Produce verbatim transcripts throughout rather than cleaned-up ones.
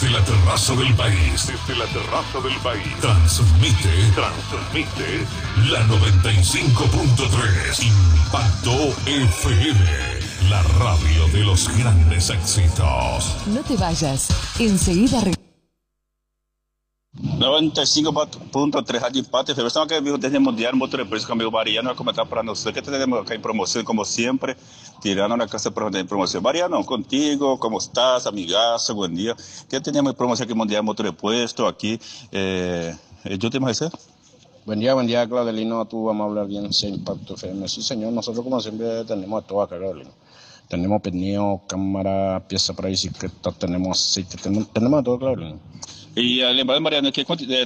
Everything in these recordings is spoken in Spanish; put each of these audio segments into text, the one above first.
Desde la terraza del país, desde la terraza del país, transmite, transmite la noventa y cinco punto tres Impacto F M, la radio de los grandes éxitos. No te vayas, enseguida regresamos. noventa y cinco punto tres Rádio Impacto F M. Estamos aqui desde o Mundial Motor Preço com o amigo Mariano. Vai comentar para nós que temos aqui em promoção, como sempre, tirando na casa de promoção. Mariano, contigo, como estás, amigaço, bom dia. Que temos promoção aqui Mundial Motor Preço aqui. Eh, ¿Yo te más ese? Buen día, buen día, Claudelino. Tú vamos a hablar bien de Impacto F M. Sí, señor. Nosotros, como siempre, tenemos a todo acá, Claudelino. Tenemos pernillo, cámara, pieza para bicicleta, tenemos aceite, tenemos, tenemos todo, Claudelino. E lembrando, Mariano, que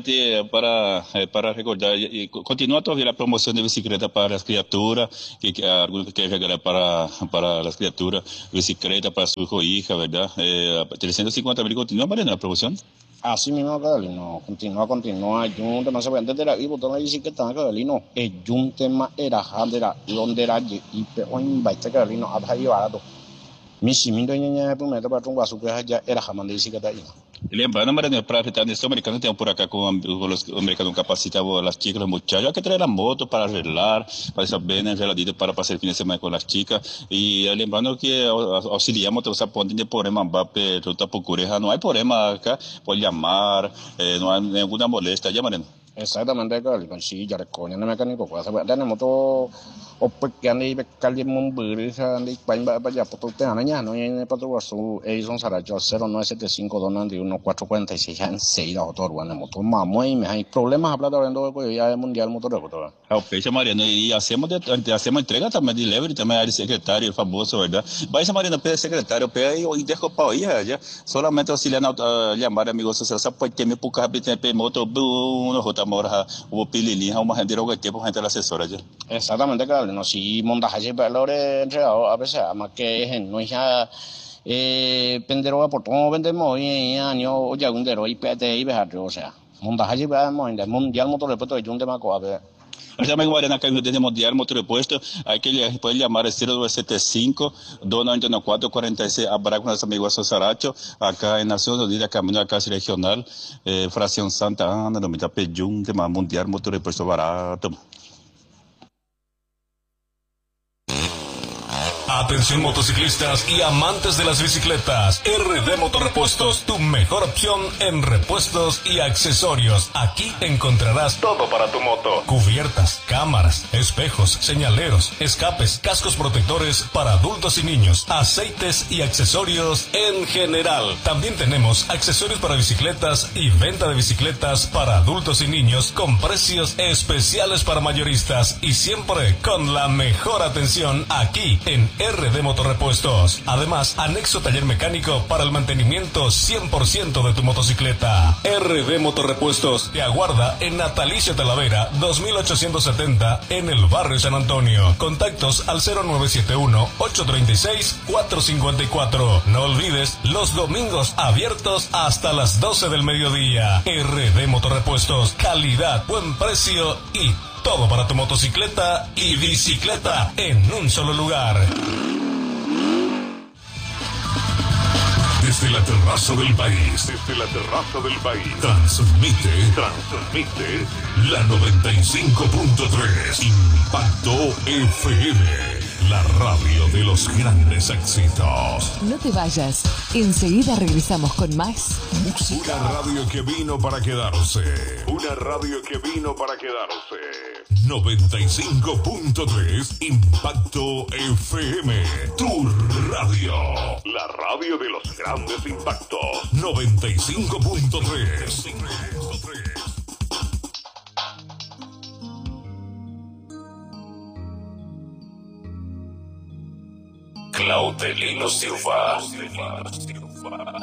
para, para recordar, e continua todavía a promoção de bicicleta para as criaturas, que, que alguns querem regalar para, para as criaturas, bicicleta para sua hija, ¿verdad? Eh, trescientos cincuenta mil continua, Mariano, la promoción. Así mismo, Carolino, continúa, continúa, un tema se puede entender y botar la bicicleta, Carolino, es un tema era handera, londera, y peor invite, Carolino, a barato. Mi simino ya primeiro para um vaso que já era ramando de bicicleta aí. Lembrando, Mariano, para a nesse americano tem por acá com os americanos capacitados as chicas, os muchachos, que traem a moto para arreglar, para estar bem arregladito para passar o fim de semana com as chicas. E lembrando que auxiliamos todos os pontos de problema, para toda procura, não há problema acá, pode chamar, eh, não há nenhuma moléstia, já, Mariano. Exactamente, Carolino, sí, ya recorren el mecánico, pues tenemos todo, o porque ande y calle Mumburis, ande y para allá, por todo el año, no hay para todo eso, ellos son Saracho, cero nueve siete cinco donando y uno cuatro cuarenta y seis, en seis, autor, bueno, motor, mamá, y me hay problemas hablando de ya el mundial motor de motor. É o peixe, Mariano, e hacemos, de, hacemos entrega também de delivery, também área secretário, famoso, verdade? Mas, Mariano, pede secretário, pede e intercopar aí, já, solamente auxiliando a chamar amigos sociais, só pode ter me por cabo, tem moto, no rota mora, o pililinha, uma rendeira, o tempo, gente da assessora, já. Exactamente, claro, no, si montaje, pero entregado, a veces, más que no ya, eh, pendero, por todo, vendemos, y año, ya, un dero, y pete, y bejar, o sea, montaje, vamos, en el mundial motor de puesto, y un tema, a ver. Também, Mariana, acá desde Mundial Motor Repuesto, aí que ele pode chamar cero nueve siete cinco, dos noventa y cuatro, cuarenta y seis, abraço com nosso amigo Saracho, acá em Nações Unidas, caminho da Casa Regional, eh, Fração Santa Ana, no Mitapejum, tema Mundial Motor Repuesto barato. Atención motociclistas y amantes de las bicicletas. R D Motorrepuestos, tu mejor opción en repuestos y accesorios. Aquí encontrarás todo para tu moto. Cubiertas, cámaras, espejos, señaleros, escapes, cascos protectores para adultos y niños, aceites y accesorios en general. También tenemos accesorios para bicicletas y venta de bicicletas para adultos y niños con precios especiales para mayoristas y siempre con la mejor atención aquí en R D Motorrepuestos. Además, anexo taller mecánico para el mantenimiento cien por ciento de tu motocicleta. R D Motorrepuestos te aguarda en Natalicio Talavera, dos mil ochocientos setenta, en el barrio San Antonio. Contactos al cero nueve siete uno, ocho tres seis, cuatro cinco cuatro. No olvides, los domingos abiertos hasta las doce del mediodía. R D Motorrepuestos, calidad, buen precio y todo para tu motocicleta y bicicleta en un solo lugar. Desde la terraza del país, desde la terraza del país, transmite, transmite la noventa y cinco punto tres Impacto F M, la radio de los grandes éxitos. No te vayas, enseguida regresamos con más música. Una radio que vino para quedarse. Una radio que vino para quedarse. noventa y cinco punto tres Impacto F M, tu radio. La radio de los grandes impactos. noventa y cinco punto tres. Claudelino Silva.